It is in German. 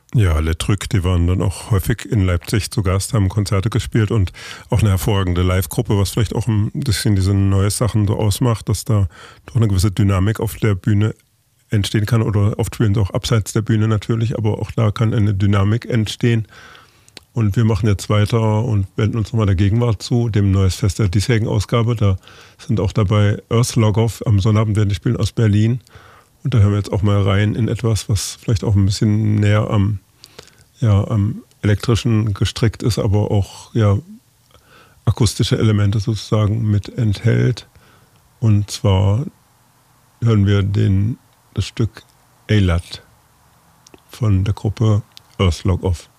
Ja, Le Truc, die waren dann auch häufig in Leipzig zu Gast, haben Konzerte gespielt und auch eine hervorragende Live-Gruppe, was vielleicht auch ein bisschen diese neue Sachen so ausmacht, dass da doch eine gewisse Dynamik auf der Bühne entstehen kann oder oft spielen sie auch abseits der Bühne natürlich, aber auch da kann eine Dynamik entstehen. Und wir machen jetzt weiter und wenden uns nochmal der Gegenwart zu, dem Neues Fest der diesjährigen Ausgabe. Da sind auch dabei Earth Logoff, am Sonnabend werden die spielen aus Berlin. Und da hören wir jetzt auch mal rein in etwas, was vielleicht auch ein bisschen näher am elektrischen gestrickt ist, aber auch akustische Elemente sozusagen mit enthält. Und zwar hören wir das Stück Eilat von der Gruppe Earth Logoff.